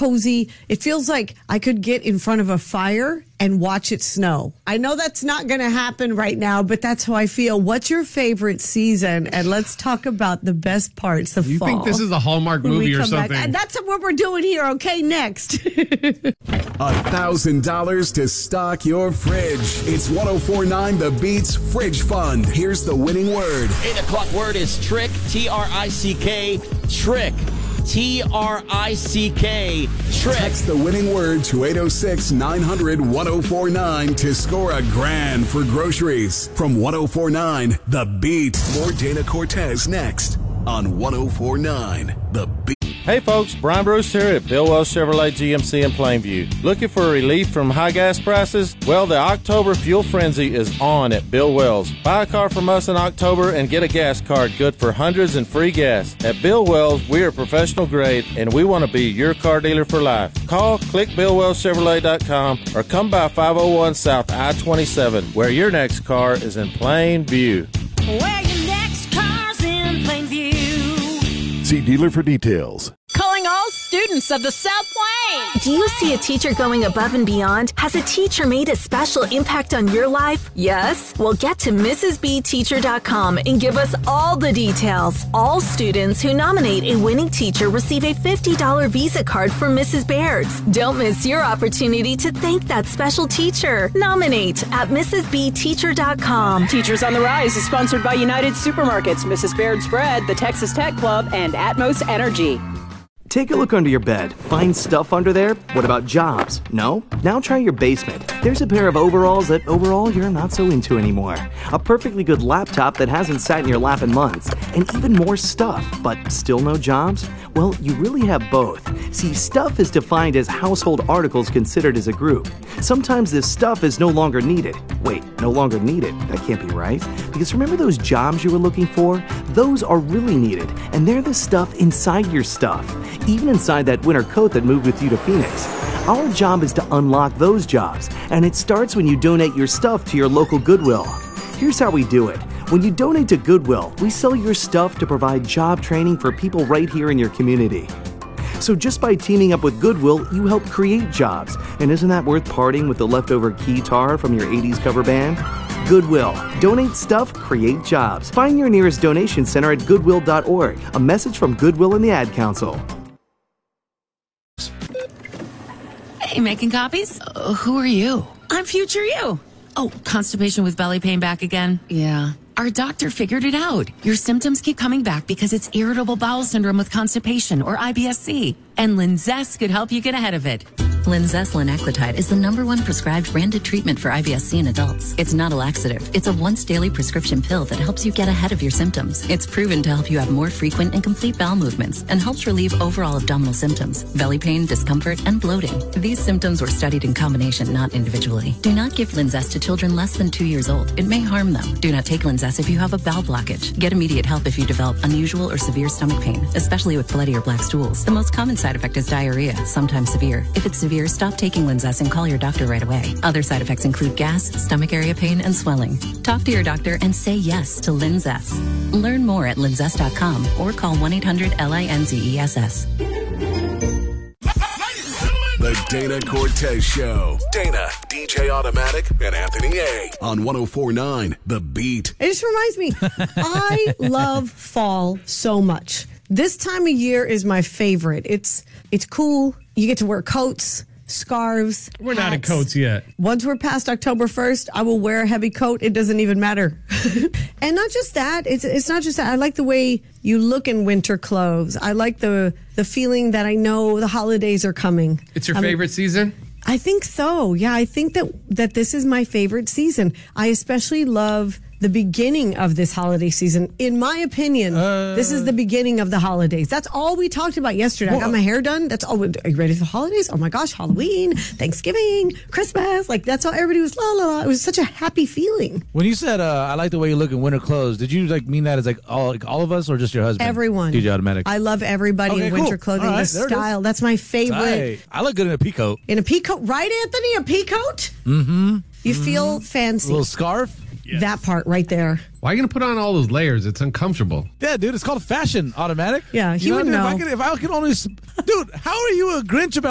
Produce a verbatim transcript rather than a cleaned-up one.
cozy. It feels like I could get in front of a fire and watch it snow. I know that's not going to happen right now, but that's how I feel. What's your favorite season? And let's talk about the best parts of you fall. You think this is a Hallmark movie or something? Back. And that's what we're doing here. Okay, next. A thousand dollars to stock your fridge. It's one oh four point nine The Beat's Fridge Fund. Here's the winning word. Eight o'clock word is trick. T R I C K. Trick. T R I C K. Trick. Text the winning word to eight oh six, nine hundred, one oh four nine to score a grand for groceries. From one oh four point nine The Beat. More Dana Cortez next on one oh four point nine The Beat. Hey folks, Brian Bruce here at Bill Wells Chevrolet G M C in Plainview. Looking for relief from high gas prices? Well, the October Fuel Frenzy is on at Bill Wells. Buy a car from us in October and get a gas card good for hundreds and free gas. At Bill Wells, we are professional grade and we want to be your car dealer for life. Call, click Bill Wells Chevrolet dot com or come by five oh one South I twenty-seven where your next car is in plain view. Where your next car's in plain view. See dealer for details. Calling all students of the South Plains. Do you see a teacher going above and beyond? Has a teacher made a special impact on your life? Yes? Well, get to Missus B Teacher dot com and give us all the details. All students who nominate a winning teacher receive a fifty dollars Visa card from Missus Baird's. Don't miss your opportunity to thank that special teacher. Nominate at Missus B Teacher dot com. Teachers on the Rise is sponsored by United Supermarkets, Missus Baird's Bread, the Texas Tech Club, and Atmos Energy. Take a look under your bed. Find stuff under there? What about jobs? No? Now try your basement. There's a pair of overalls that overall you're not so into anymore. A perfectly good laptop that hasn't sat in your lap in months. And even more stuff, but still no jobs? Well, you really have both. See, stuff is defined as household articles considered as a group. Sometimes this stuff is no longer needed. Wait, no longer needed? That can't be right. Because remember those jobs you were looking for? Those are really needed, and they're the stuff inside your stuff. Even inside that winter coat that moved with you to Phoenix. Our job is to unlock those jobs, and it starts when you donate your stuff to your local Goodwill. Here's how we do it. When you donate to Goodwill, we sell your stuff to provide job training for people right here in your community. So just by teaming up with Goodwill, you help create jobs. And isn't that worth parting with the leftover guitar from your eighties cover band? Goodwill. Donate stuff, create jobs. Find your nearest donation center at goodwill dot org. A message from Goodwill and the Ad Council. Hey, making copies? Uh, who are you? I'm future you. Oh, constipation with belly pain back again? Yeah. Our doctor figured it out. Your symptoms keep coming back because it's irritable bowel syndrome with constipation, or I B S C. And Linzess could help you get ahead of it. Linzess linaclotide is the number one prescribed branded treatment for I B S C in adults. It's not a laxative. It's a once daily prescription pill that helps you get ahead of your symptoms. It's proven to help you have more frequent and complete bowel movements and helps relieve overall abdominal symptoms, belly pain, discomfort, and bloating. These symptoms were studied in combination, not individually. Do not give Linzess to children less than two years old. It may harm them. Do not take Linzess if you have a bowel blockage. Get immediate help if you develop unusual or severe stomach pain, especially with bloody or black stools. The most common side effect is diarrhea, sometimes severe. If it's severe, stop taking Linzess and call your doctor right away. Other side effects include gas, stomach area pain, and swelling. Talk to your doctor and say yes to Linzess. Learn more at linzess dot com or call one eight hundred L I N Z E S S. The Dana Cortez Show. Dana, D J Automatic, and Anthony A. on one oh four point nine The Beat. It just reminds me, I love fall so much. This time of year is my favorite. It's it's cool. You get to wear coats, scarves. We're hats. not in coats yet. Once we're past October first, I will wear a heavy coat. It doesn't even matter. And not just that. It's it's not just that. I like the way you look in winter clothes. I like the the feeling that I know the holidays are coming. It's your I favorite mean, season? I think so. Yeah, I think that that this is my favorite season. I especially love the beginning of this holiday season. In my opinion, uh, this is the beginning of the holidays. That's all we talked about yesterday. Well, I got my hair done. That's all. Are you ready for the holidays? Oh my gosh, Halloween, Thanksgiving, Christmas. Like, that's all everybody was la la la. It was such a happy feeling. When you said, uh, I like the way you look in winter clothes, did you like mean that as like all, like all of us or just your husband? Everyone. D J Automatic. I love everybody okay, in winter cool. clothing. Right, the style. That's my favorite. Hey, I look good in a peacoat. In a peacoat. Right, Anthony? A peacoat? Mm-hmm. You mm-hmm. feel fancy. A little scarf? Yes. That part right there. Why are you going to put on all those layers? It's uncomfortable. Yeah, dude, it's called fashion, Automatic. Yeah, he you know would what I know. mean? If I, could, if I could only... Dude, how are you a Grinch about